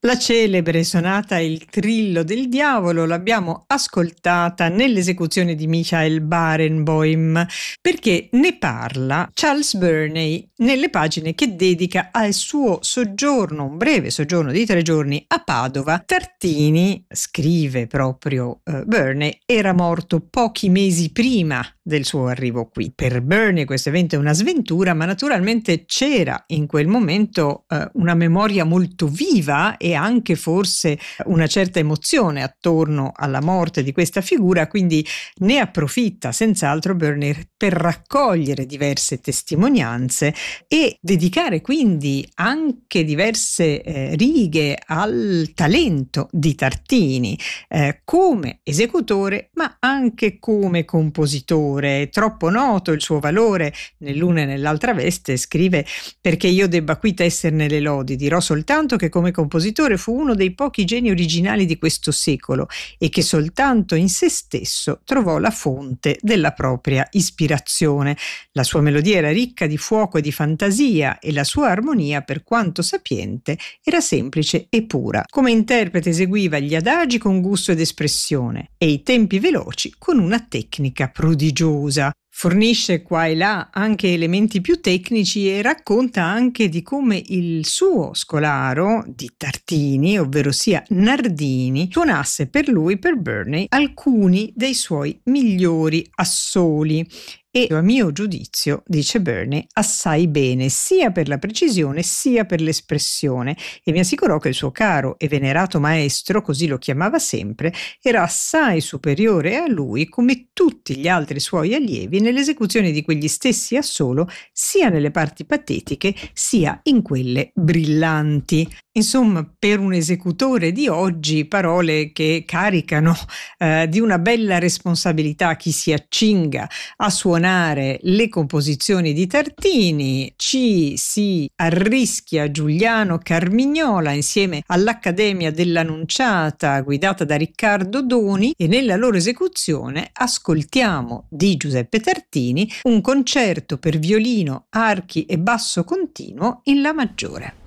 La celebre sonata Il Trillo del Diavolo l'abbiamo ascoltata nell'esecuzione di Michael Barenboim, perché ne parla Charles Burney nelle pagine che dedica al suo soggiorno, un breve soggiorno di 3 giorni a Padova. Tartini, scrive proprio Burney, era morto pochi mesi prima del suo arrivo qui. Per Burney questo evento è una sventura, ma naturalmente c'era in quel momento una memoria molto viva e anche forse una certa emozione attorno alla morte di questa figura, quindi ne approfitta senz'altro Burney per raccogliere diverse testimonianze e dedicare quindi anche diverse righe al talento di Tartini come esecutore, ma anche come compositore. È troppo noto il suo valore nell'una e nell'altra veste. Scrive: perché io debba qui tesserne le lodi, dirò soltanto che come compositore fu uno dei pochi geni originali di questo secolo e che soltanto in se stesso trovò la fonte della propria ispirazione. La sua melodia era ricca di fuoco e di fantasia e la sua armonia, per quanto sapiente, era semplice e pura. Come interprete eseguiva gli adagi con gusto ed espressione e i tempi veloci con una tecnica prodigiosa. Fornisce qua e là anche elementi più tecnici e racconta anche di come il suo scolaro di Tartini, ovvero sia Nardini, suonasse per lui, per Burney, alcuni dei suoi migliori assoli. E a mio giudizio, dice Burney, assai bene, sia per la precisione sia per l'espressione, e mi assicurò che il suo caro e venerato maestro, così lo chiamava sempre, era assai superiore a lui come tutti gli altri suoi allievi nell'esecuzione di quegli stessi assolo, sia nelle parti patetiche sia in quelle brillanti. Insomma, per un esecutore di oggi, parole che caricano di una bella responsabilità chi si accinga a suonare le composizioni di Tartini. Ci si arrischia Giuliano Carmignola insieme all'Accademia dell'Annunciata guidata da Riccardo Doni, e nella loro esecuzione ascoltiamo di Giuseppe Tartini un concerto per violino, archi e basso continuo in La maggiore.